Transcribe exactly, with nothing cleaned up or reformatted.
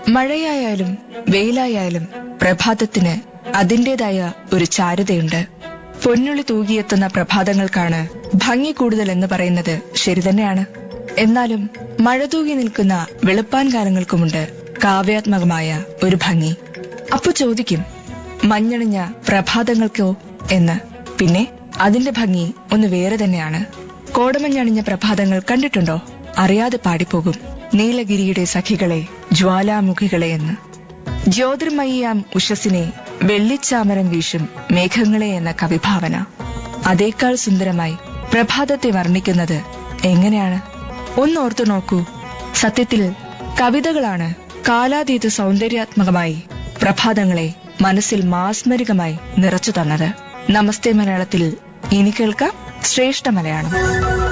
മഴയായാലും വെയിലായാലും പ്രഭാതത്തിന് അതിന്റേതായ ഒരു ചാരുതയുണ്ട്. പൊന്നുള്ളി തൂകിയെത്തുന്ന പ്രഭാതങ്ങൾക്കാണ് ഭംഗി കൂടുതൽ എന്ന് പറയുന്നത് ശരി തന്നെയാണ്. എന്നാലും മഴ തൂകി നിൽക്കുന്ന വെളുപ്പാൻ കാലങ്ങൾക്കുമുണ്ട് കാവ്യാത്മകമായ ഒരു ഭംഗി. അപ്പു ചോദിക്കും, മഞ്ഞണിഞ്ഞ പ്രഭാതങ്ങൾക്കോ എന്ന്. പിന്നെ അതിന്റെ ഭംഗി ഒന്ന് വേറെ തന്നെയാണ്. കോടമഞ്ഞണിഞ്ഞ പ്രഭാതങ്ങൾ കണ്ടിട്ടുണ്ടോ? അറിയാതെ പാടിപ്പോകും, നീലഗിരിയുടെ സഖികളെ ജ്വാലാമുഖികളെ എന്ന്. ജ്യോതിർമയിയാം ഉഷസിനെ വെള്ളിച്ചാമരം വീശും മേഘങ്ങളെ എന്ന കവിഭാവന. അതേക്കാൾ സുന്ദരമായി പ്രഭാതത്തെ വർണ്ണിക്കുന്നത് എങ്ങനെയാണ്? ഒന്നോർത്തു നോക്കൂ. സത്യത്തിൽ കവിതകളാണ് കാലാതീത സൗന്ദര്യാത്മകമായി പ്രഭാതങ്ങളെ മനസ്സിൽ മാസ്മരികമായി നിറച്ചു തന്നത്. നമസ്തേ മലയാളത്തിൽ ഇനി കേൾക്കാം ശ്രേഷ്ഠ മലയാളം.